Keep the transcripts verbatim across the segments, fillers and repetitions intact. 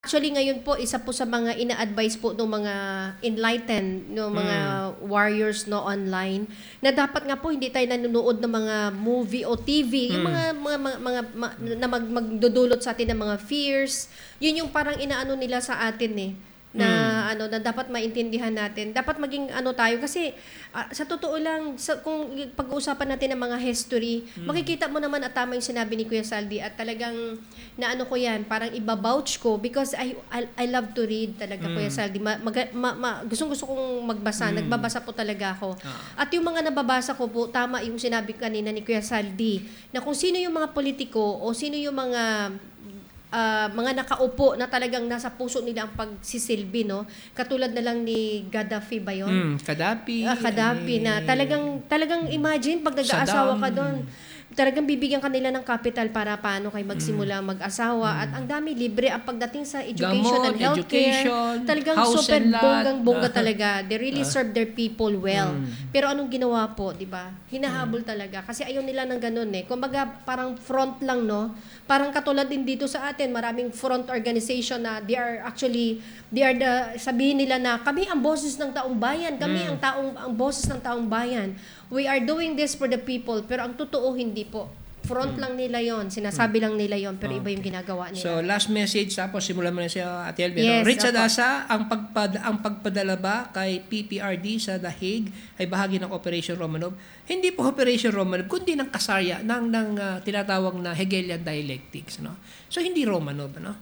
Actually, ngayon po, isa po sa mga ina-advise po ng mga enlightened, no, mga Mm. warriors no online, na dapat nga po hindi tayo nanonood ng mga movie o T V, yung Mm. mga mga mga, mga ma- na mag, magdudulot sa atin ng mga fears. Yun yung parang inaano nila sa atin eh na Mm. ano na dapat maintindihan natin. Dapat maging ano tayo kasi ah, sa totoo lang sa, kung pag-uusapan natin ng mga history, makikita mo naman at tama yung sinabi ni Kuya Saldi at talagang na ano ko yan, parang iba-vouch ko because I I, I love to read talaga Mm. Kuya Saldi. Ma, mag- ma, ma, gustong-gusto kong magbasa, Mm. nagbabasa po talaga ako. Ah. At yung mga nababasa ko po, tama yung sinabi kanina ni Kuya Saldi, na kung sino yung mga politiko o sino yung mga ah, mga nakaupo na talagang nasa puso nila ang pagsisilbi, no? Katulad na lang ni Gaddafi ba yun? Mm. Gaddafi. Ah, Gaddafi na eh, talagang talagang imagine pag nag-aasawa ka Saddam. doon. Talagang bibigyan kanila ng capital para paano kayo magsimula Mm. mag-asawa at ang dami libre ang pagdating sa education Gamot, and healthcare. education, Talagang house super and lot. bonggang-bongga talaga. They really Ah. serve their people well. Mm. Pero anong ginawa po, 'di ba? Hinahabol talaga kasi ayaw nila ng ganun eh. Kumbaga parang front lang, no? Parang katulad din dito sa atin, maraming front organization na they are actually they are the sabihin nila na kami ang boses ng taong bayan, kami Mm. ang taong ang boses ng taong bayan. We are doing this for the people, pero ang totoo hindi po. Front lang nila 'yon, sinasabi lang nila 'yon, pero iba yung ginagawa nila. So, last message, tapos simulan mo na siya, Ate Elvie. Yes, no? Richard opo. Asa, ang, pagpad, ang pagpadala ba kay P P R D sa The Hague ay bahagi ng Operation Romanov? Hindi po Operation Romanov, kundi ng kasarya, ng, ng uh, tinatawag na Hegelian dialectics. No? So, hindi Romanov. No?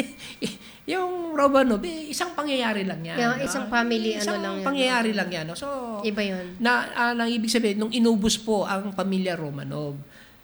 Yung Romanov, eh, isang pangyayari lang yan. Yeah, no? isang family, ano Isang lang yan, pangyayari no? lang yan. No? So, Iba 'yon. na uh, nang ibig sabihin nung inubos po ang pamilya Romanov.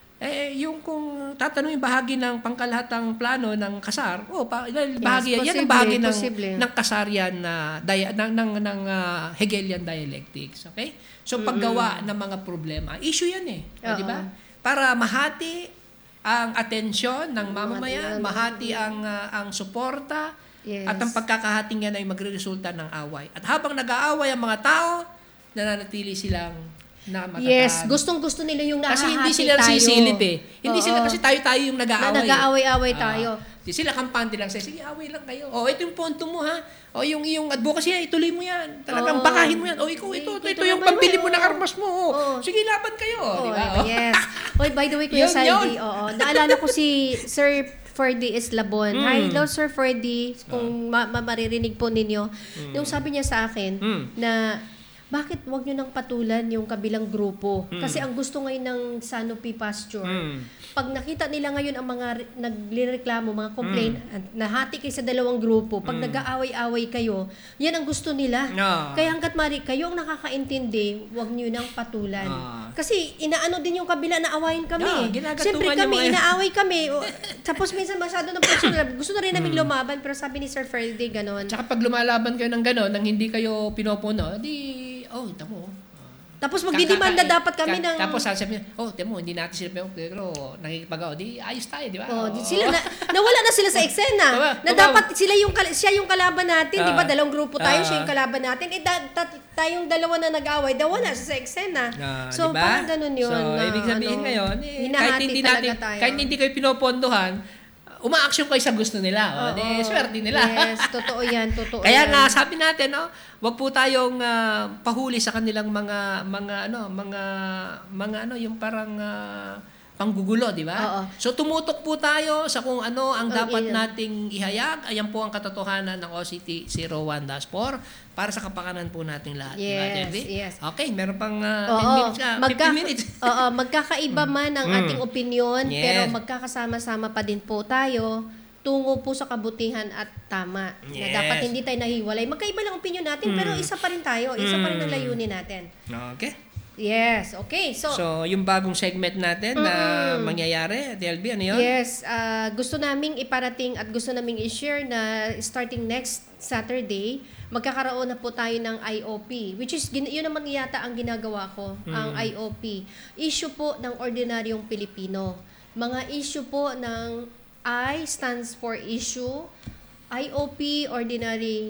Eh yung kung tatanungin bahagi ng pangkalahatang plano ng kasar, oh pa, dahil bahagi Yes, yan ang posible, bahagi ng posible. ng kasaryan na dia, ng ng, ng ah, Hegelian dialectics, okay? So paggawa ng mga problema, issue yan eh, o, Oo. di ba? Para mahati ang atensyon ng mamamayan, Mahati- mahati ang ah, ang suporta, Yes. at ang pagkakahating yan ay magreresulta ng away. At habang nag-aaway ang mga tao, nananatili silang na matatag. Yes, gustong-gusto nila yung nahahati Kasi hindi sila tayo. sisilip eh. Hindi Oo. sila, kasi tayo-tayo yung Na nag-aaway. nag-aaway-away Ah. tayo. Di sila kampante lang sa'yo. Sige, away lang kayo. O, ito yung punto mo ha. O, yung, yung advocacy, ha, ituloy mo yan. Talagang Oo. bakahin mo yan. O, ikaw, ito, ito, Ito ito yung naman, pambili oo. mo ng armas mo. O, Oo. sige, laban kayo. Oh, di ba? O. yes. Oy, by the way, Kuya Yun, Saldi, yun. oo. Naalala ko si Sir Ferdy Eslabon. Mm. Hi, hello Sir Ferdy. Kung ma- ma- maririnig po ninyo. Yung sabi niya sa akin Mm. na bakit wag nyo nang patulan yung kabilang grupo? Mm. Kasi ang gusto ngayon ng Sanofi Pasture, Mm. pag nakita nila ngayon ang mga re- naglireklamo, mga complaint, Mm. at nahati kayo sa dalawang grupo, pag nag-aaway-away kayo, yan ang gusto nila. Ah. Kaya hanggat mari, kayo ang nakakaintindi, wag nyo nang patulan. Ah. Kasi inaano din yung kabila na awayin kami. Ah, eh. ginagatungan Siyempre yung kami, mga- inaaway kami. O, tapos minsan masyado ng personal. Gusto na rin namin lumaban, pero sabi ni Sir Ferdy, ganon. Tsaka pag lumalaban kayo ng gano'n, nang hindi kayo pinopono, di, oh, ito mo. Tapos magdidimanda Kaka- dapat kami ka- ng... Tapos sasabihin niya, oh, temo, hindi natin sila pero, pero nakikipagaw, di ayos tayo, di ba? Oh, Oo. di sila na, nawala na sila sa eksena. Diba? Na Diba? dapat sila yung kal- siya yung kalaban natin, 'di ba? Ah. Dalawang grupo tayo, Ah. siya yung kalaban natin. Eh da, ta- tayong dalawa na nag-away, daw wala siya sa eksena. Ah, so diba? parang ganun 'yun. So, na, ibig sabihin ano, ngayon, eh, kahit hinahati hindi talaga natin, tayo. kahit hindi kayo pinopondohan, umaaksyon kayo sa gusto nila. O, Oo. di, swerte nila. Yes, totoo 'yan, totoo. Kaya yan. nga sabi natin, no, wag po tayong ah, pahuli sa kanilang mga mga ano, mga mga ano, yung parang ah, panggugulo, di ba? Oo. So tumutok po tayo sa kung ano ang Ang dapat ina- nating ihayag. Ayan po ang katotohanan ng O C T zero one dash four para sa kapakanan po nating lahat. di ba, Yes, Jervy? yes. Okay, meron pang uh, Oo, ten minutes ka. magka- fifteen minutes. Oo, magkakaiba man ang Mm. ating opinion, Yes. pero magkakasama-sama pa din po tayo tungo po sa kabutihan at tama. Na Yes. dapat hindi tayo nahiwalay. Magkaiba lang opinion natin, Mm. pero isa pa rin tayo. Isa pa rin ang Mm. layunin natin. Okay. Yes, okay. So, So, yung bagong segment natin na Mm. mangyayari, T L B, ano yun? yes, ah, gusto naming iparating at gusto naming i-share na starting next Saturday, magkakaroon na po tayo ng I O P, which is, gin- yun naman yata ang ginagawa ko, ang I O P. Issue po ng ordinaryong Pilipino. Mga issue po ng I stands for issue, I O P, ordinary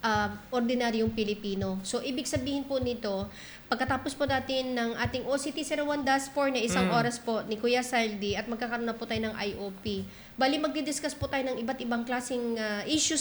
uh, ordinaryong Pilipino. So, ibig sabihin po nito, pagkatapos po natin ng ating O C T zero one dash four na isang Mm. oras po ni Kuya Saldi at magkakaroon na po tayo ng I O P. Bali, magdi-discuss po tayo ng iba't ibang klaseng uh, issues